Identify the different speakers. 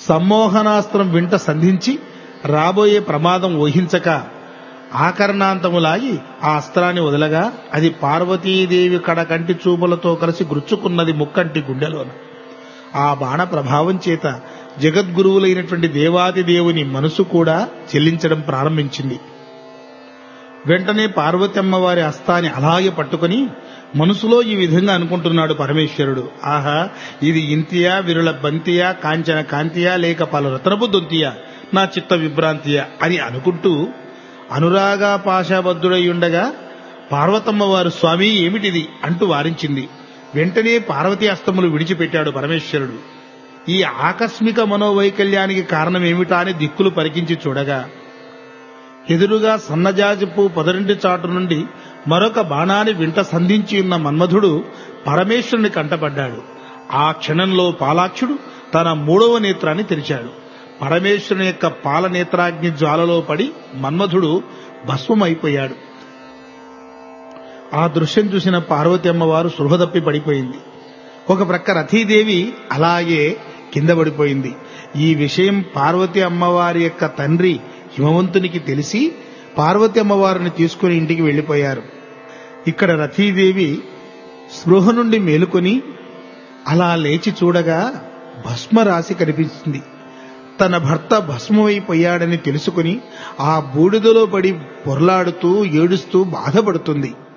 Speaker 1: సమ్మోహనాస్త్రం వెంట సంధించి రాబోయే ప్రమాదం ఊహించక ఆకర్ణాంతములాగి ఆ అస్త్రాన్ని వదలగా అది పార్వతీదేవి కడకంటి చూపులతో కలిసి గుచ్చుకున్నది ముక్కంటి గుండెలోన. ఆ బాణ ప్రభావం చేత జగద్గురువులైనటువంటి దేవాదిదేవుని మనసు కూడా చెల్లించడం ప్రారంభించింది. వెంటనే పార్వతమ్మ వారి హస్తాన్ని అలాగే పట్టుకుని మనసులో ఈ విధంగా అనుకుంటున్నాడు పరమేశ్వరుడు. ఆహా, ఇది ఇంతియా, విరుల బంతియా, కాంచన కాంతియా, లేక పలు రత్నపు దొంతియా, నా చిత్త విభ్రాంతియా అని అనుకుంటూ అనురాగా పాశాబద్ధుడై ఉండగా పార్వతమ్మ వారు స్వామి ఏమిటిది అంటూ వారించింది. వెంటనే పార్వతీ హస్తములు విడిచిపెట్టాడు పరమేశ్వరుడు. ఈ ఆకస్మిక మనోవైకల్యానికి కారణమేమిటా అని దిక్కులు పరికించి చూడగా ఎదురుగా సన్నజాజిపు పొదరింటి చాటు నుండి మరొక బాణాన్ని వెంట సంధించి ఉన్న మన్మధుడు పరమేశ్వరుని కంటపడ్డాడు. ఆ క్షణంలో పాలాక్షుడు తన 3వ నేత్రాన్ని తెరిచాడు. పరమేశ్వరుని యొక్క పాలనేత్రాగ్ని జ్వాలలో పడి మన్మధుడు భస్మమైపోయాడు. ఆ దృశ్యం చూసిన పార్వతి అమ్మవారు సృహదప్పి పడిపోయింది. ఒక ప్రక్క రతీదేవి అలాగే కింద పడిపోయింది. ఈ విషయం పార్వతి అమ్మవారి యొక్క తండ్రి హిమవంతునికి తెలిసి పార్వతి అమ్మవారిని తీసుకుని ఇంటికి వెళ్లిపోయారు. ఇక్కడ రతీదేవి స్పృహ నుండి మేలుకొని అలా లేచి చూడగా భస్మరాశి కనిపించింది. తన భర్త భస్మమైపోయాడని తెలుసుకుని ఆ బూడిదలో పడి పొర్లాడుతూ ఏడుస్తూ బాధపడుతుంది.